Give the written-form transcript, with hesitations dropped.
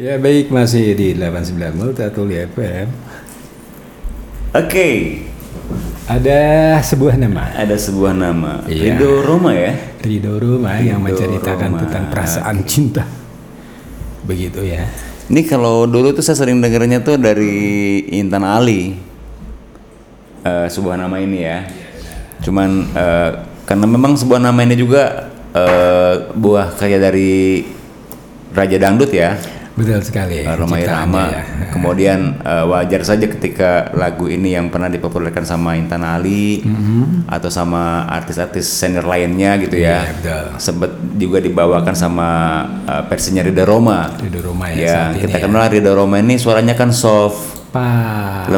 Ya baik, masih di 89 Multatuli FM. Oke, Ada sebuah nama, Iya. Ridho Roma ya. Ridho Roma, yang Ridho menceritakan Roma. tentang perasaan cinta. Begitu ya. Ini kalau dulu tuh saya sering dengernya tuh dari Intan Ali, sebuah nama ini ya. Cuman karena memang sebuah nama ini juga buah karya dari Raja Dangdut ya. Betul sekali. Rhoma Irama. Ya. Kemudian wajar saja ketika lagu ini yang pernah dipopulerkan sama Intan Ali atau sama artis-artis senior lainnya gitu ya. Iya, betul. Sempat juga dibawakan sama versinya Ridho Roma. Ridho Roma ya. Ya, saat kita ini kenal Ridho Roma ini suaranya kan soft, Pak.